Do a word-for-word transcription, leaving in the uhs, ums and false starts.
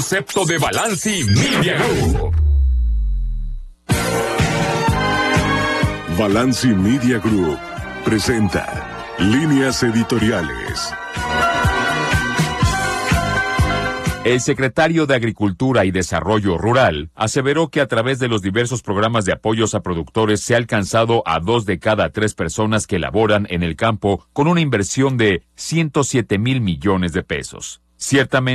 concepto de Balanci Media Group. Balanci Media Group presenta Líneas Editoriales. El secretario de Agricultura y Desarrollo Rural aseveró que a través de los diversos programas de apoyos a productores se ha alcanzado a dos de cada tres personas que laboran en el campo con una inversión de ciento siete mil millones de pesos. Ciertamente,